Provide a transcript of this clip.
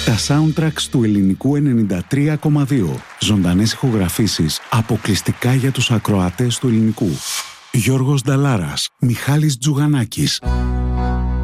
Τα soundtracks του ελληνικού 93,2. Ζωντανές ηχογραφήσεις αποκλειστικά για τους ακροατές του ελληνικού. Γιώργος Νταλάρας, Μιχάλης Τζουγανάκης.